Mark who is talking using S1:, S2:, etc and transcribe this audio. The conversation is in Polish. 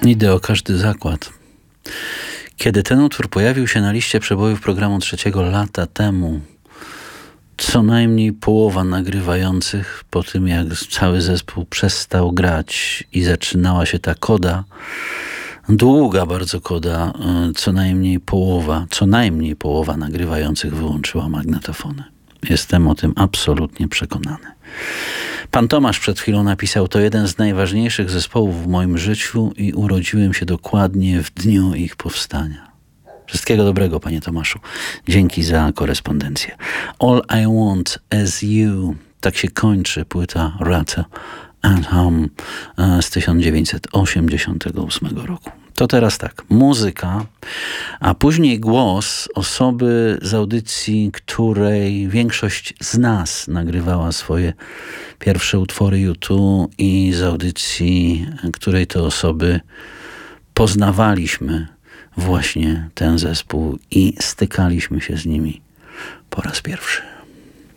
S1: Idę o każdy zakład. Kiedy ten utwór pojawił się na liście przebojów programu Trzeciego lata temu, co najmniej połowa nagrywających, po tym jak cały zespół przestał grać i zaczynała się ta koda, długa bardzo koda, co najmniej połowa nagrywających wyłączyła magnetofony. Jestem o tym absolutnie przekonany. Pan Tomasz przed chwilą napisał: to jeden z najważniejszych zespołów w moim życiu i urodziłem się dokładnie w dniu ich powstania. Wszystkiego dobrego, panie Tomaszu. Dzięki za korespondencję. All I Want Is You. Tak się kończy płyta Rattle and Hum z 1988 roku. To teraz tak, muzyka, a później głos osoby z audycji, której większość z nas nagrywała swoje pierwsze utwory YouTube i z audycji, której to osoby poznawaliśmy właśnie ten zespół i stykaliśmy się z nimi po raz pierwszy.